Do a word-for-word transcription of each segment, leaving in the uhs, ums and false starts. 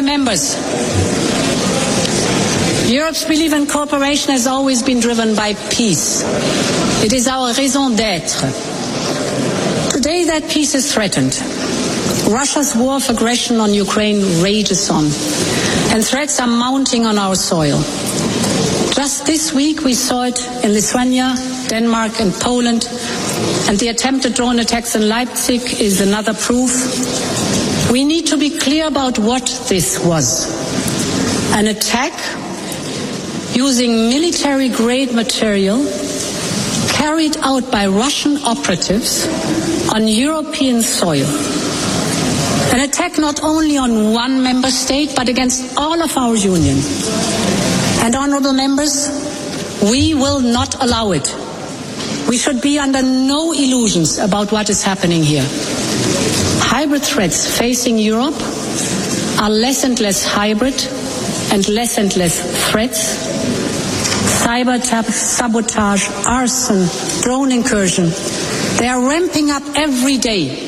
members, Europe's belief in cooperation has always been driven by peace. It is our raison d'être. Today that peace is threatened. Russia's war of aggression on Ukraine rages on, and threats are mounting on our soil. Just this week we saw it in Lithuania, Denmark and Poland, and the attempted drone attacks in Leipzig is another proof. We need to be clear about what this was. An attack using military-grade material carried out by Russian operatives on European soil. An attack not only on one member state, but against all of our union. And honourable members, we will not allow it. We should be under no illusions about what is happening here. Hybrid threats facing Europe are less and less hybrid and less and less threats. Cyber sabotage, arson, drone incursion, they are ramping up every day.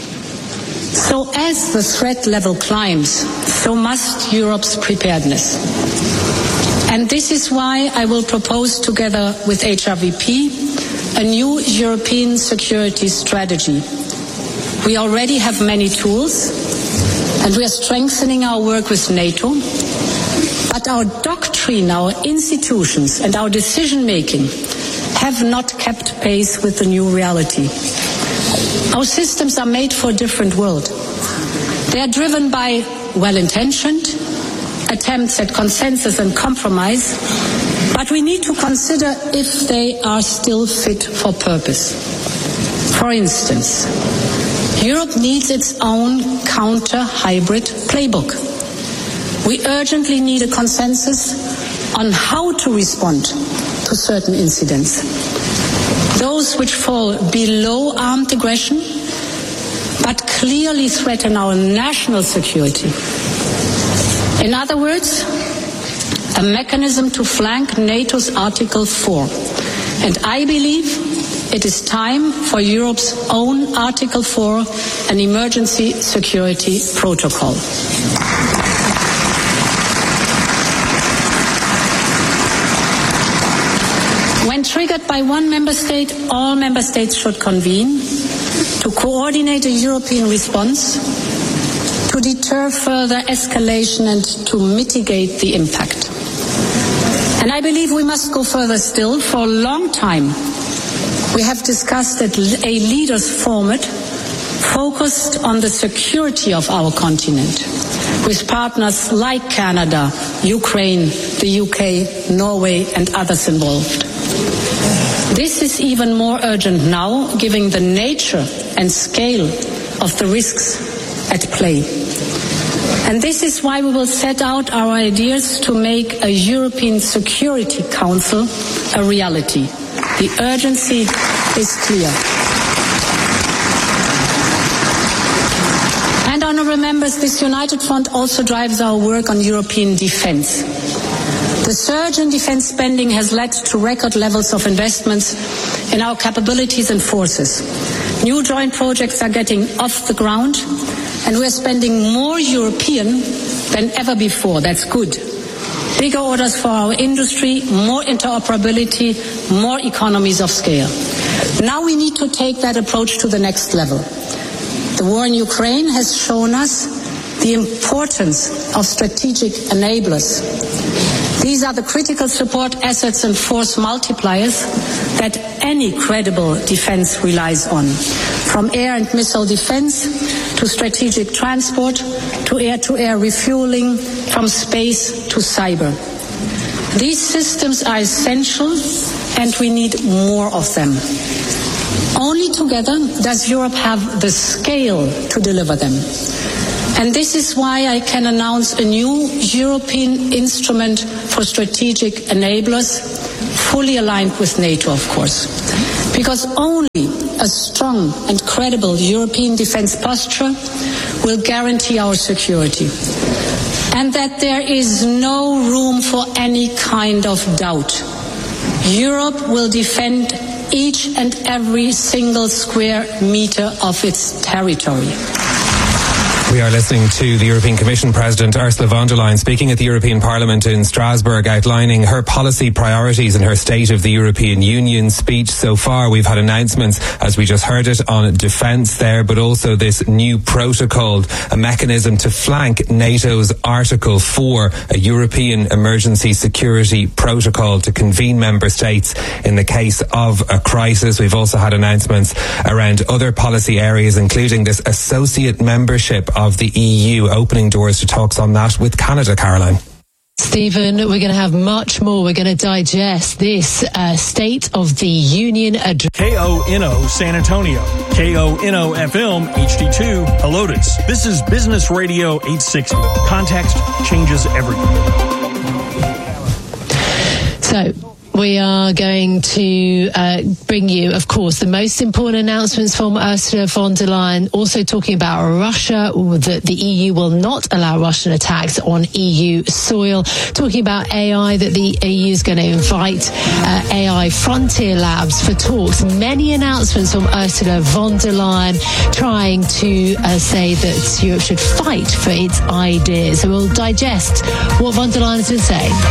So as the threat level climbs, so must Europe's preparedness. And this is why I will propose, together with H R V P, a new European security strategy. We already have many tools, and we are strengthening our work with NATO. But our doctrine, our institutions, and our decision-making have not kept pace with the new reality. Our systems are made for a different world. They are driven by well-intentioned attempts at consensus and compromise, but we need to consider if they are still fit for purpose. For instance, Europe needs its own counter-hybrid playbook. We urgently need a consensus on how to respond to certain incidents. Those which fall below armed aggression, but clearly threaten our national security. In other words, a mechanism to flank NATO's Article four. And I believe it is time for Europe's own Article four, an emergency security protocol. When triggered by one member state, all member states should convene to coordinate a European response, to deter further escalation and to mitigate the impact. And I believe we must go further still. For a long time, we have discussed a leaders' format focused on the security of our continent, with partners like Canada, Ukraine, the U K, Norway, and others involved. This is even more urgent now, given the nature and scale of the risks at play. And this is why we will set out our ideas to make a European Security Council a reality. The urgency is clear. And honourable members, this United Front also drives our work on European defence. The surge in defence spending has led to record levels of investments in our capabilities and forces. New joint projects are getting off the ground, and we are spending more European than ever before. That's good. Bigger orders for our industry, more interoperability, more economies of scale. Now we need to take that approach to the next level. The war in Ukraine has shown us the importance of strategic enablers. These are the critical support assets and force multipliers that any credible defense relies on, from air and missile defense to strategic transport to air-to-air refueling, from space to cyber. These systems are essential, and we need more of them. Only together does Europe have the scale to deliver them. And this is why I can announce a new European instrument for strategic enablers, fully aligned with NATO, of course. Because only a strong and credible European defence posture will guarantee our security. And that there is no room for any kind of doubt. Europe will defend each and every single square metre of its territory. We are listening to the European Commission President Ursula von der Leyen speaking at the European Parliament in Strasbourg, outlining her policy priorities in her State of the European Union speech. So far, we've had announcements, as we just heard it, on defence there, but also this new protocol, a mechanism to flank NATO's Article four, a European Emergency Security Protocol to convene member states in the case of a crisis. We've also had announcements around other policy areas, including this associate membership of the E U, opening doors to talks on that with Canada. Caroline. Stephen, we're going to have much more. We're going to digest this uh, State of the Union address. K O N O San Antonio, K O N O F M H D two Helotes. This is Business Radio eight sixty. Context changes everything. So, we are going to uh, bring you, of course, the most important announcements from Ursula von der Leyen, also talking about Russia, that the E U will not allow Russian attacks on E U soil, talking about A I, that the E U is going to invite uh, A I frontier labs for talks. Many announcements from Ursula von der Leyen trying to uh, say that Europe should fight for its ideas. So we'll digest what von der Leyen has been saying.